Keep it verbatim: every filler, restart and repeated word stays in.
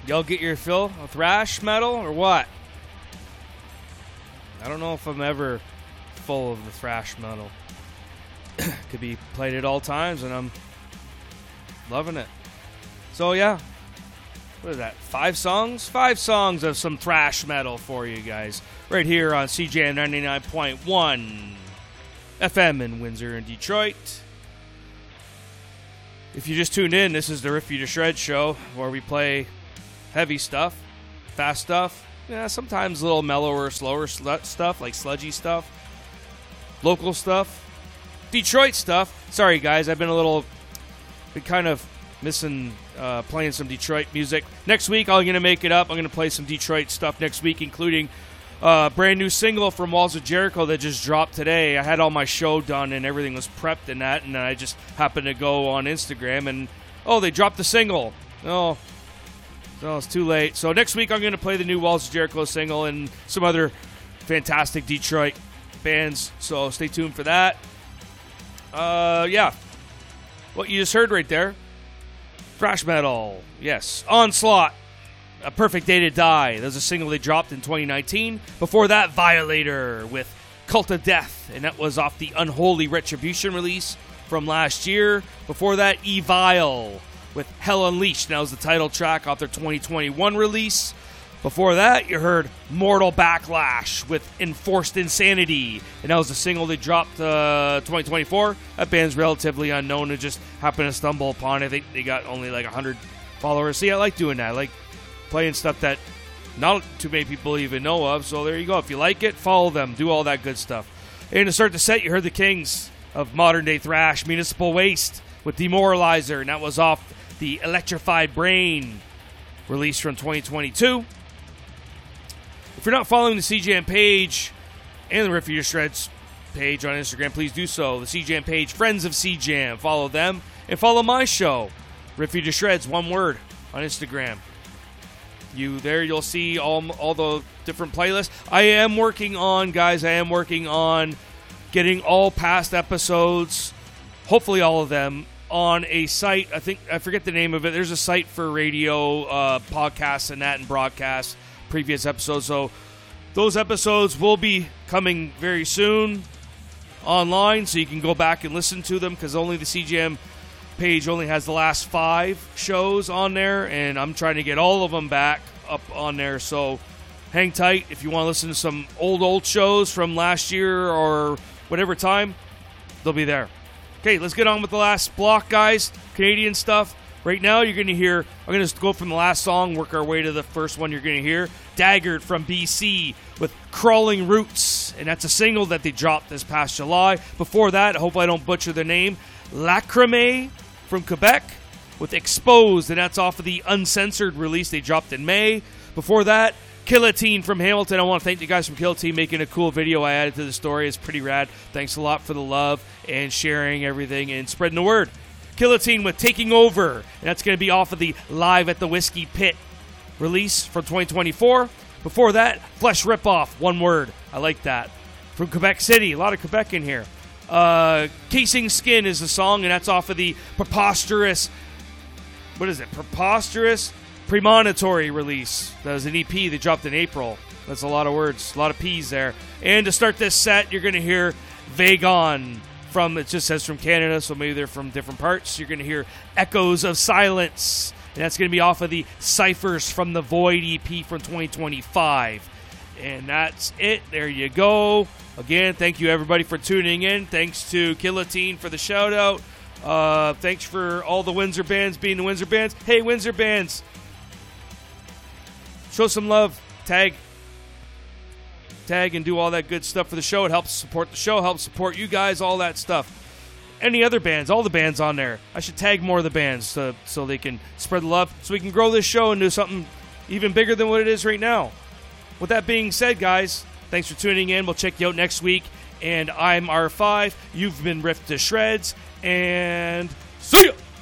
Y'all get your fill of thrash metal or what? I don't know if I'm ever full of the thrash metal. Could be played at all times, and I'm loving it. So, yeah. What is that? Five songs? Five songs of some thrash metal for you guys. Right here on C J M ninety-nine point one F M in Windsor and Detroit. If you just tuned in, this is the Rip You to Shreds show where we play heavy stuff, fast stuff, yeah, sometimes a little mellower, slower sl- stuff like sludgy stuff, local stuff, Detroit stuff. Sorry guys, I've been a little, been kind of missing uh, playing some Detroit music. Next week I'm going to make it up. I'm going to play some Detroit stuff next week, including a brand new single from Walls of Jericho that just dropped today. I had all my show done and everything was prepped and that, and I just happened to go on Instagram and, oh, they dropped the single. Oh, no, it's too late. So next week I'm going to play the new Walls of Jericho single and some other fantastic Detroit bands. So stay tuned for that. Uh, yeah. What you just heard right there. Thrash metal. Yes. Onslaught. A Perfect Day to Die. That was a single they dropped in twenty nineteen. Before that, Violator with Cult of Death. And that was off the Unholy Retribution release from last year. Before that, Evile with Hell Unleashed. And that was the title track off their twenty twenty-one release. Before that, you heard Mortal Backlash with Enforced Insanity. And that was the single they dropped uh, twenty twenty-four. That band's relatively unknown and just happened to stumble upon it. I think they got only like one hundred followers. See, I like doing that. I like playing stuff that not too many people even know of. So there you go. If you like it, follow them. Do all that good stuff. And to start the set, you heard the kings of modern day thrash, Municipal Waste with Demoralizer. And that was off the Electrified Brain release from twenty twenty-two. If you're not following the C J M page and the Rip You to Shreds page on Instagram, please do so. The C J M page, Friends of C J M. Follow them. And follow my show, Rip You to Shreds, one word, on Instagram. You there, you'll see all all the different playlists. I am working on, guys, I am working on getting all past episodes, hopefully all of them, on a site. I think, I forget the name of it. There's a site for radio, uh, podcasts and that, and broadcasts, previous episodes. So those episodes will be coming very soon online, so you can go back and listen to them, because only the C J M page only has the last five shows on there, and I'm trying to get all of them back up on there. So hang tight if you want to listen to some old old shows from last year or whatever time. They'll be there. Okay, let's get on with the last block, guys. Canadian stuff. Right now you're going to hear, I'm going to go from the last song, work our way to the first one you're going to hear. Daggered from B C with Crawling Roots, and that's a single that they dropped this past July. Before that, I hope I don't butcher the name, Lacrame from Quebec with Exposed, and that's off of the Uncensored release they dropped in May. Before that, Guillotine from Hamilton. I want to thank the guys from Guillotine making a cool video I added to the story. It's pretty rad. Thanks a lot for the love and sharing everything and spreading the word. Guillotine with Taking Over, and that's going to be off of the Live at the Whiskey Pit release from twenty twenty-four. Before that, Flesh Ripoff, one word. I like that. From Quebec City, a lot of Quebec in here. Uh, Casing Skin is the song, and that's off of the Preposterous, what is it? Preposterous Premonitory release. That was an E P they dropped in April. That's a lot of words, a lot of P's there. And to start this set, you're going to hear Vagon from, it just says from Canada, so maybe they're from different parts. You're going to hear Echoes of Silence, and that's going to be off of the Ciphers from the Void E P from twenty twenty-five. And that's it. There you go. Again, thank you everybody for tuning in. Thanks to Guillotine for the shout out. Uh, thanks for all the Windsor bands being the Windsor bands. Hey, Windsor bands, show some love. Tag. Tag and do all that good stuff for the show. It helps support the show, helps support you guys, all that stuff. Any other bands, all the bands on there. I should tag more of the bands so, so they can spread the love, so we can grow this show and do something even bigger than what it is right now. With that being said, guys, thanks for tuning in. We'll check you out next week. And I'm R five. You've been ripped to shreds. And see ya!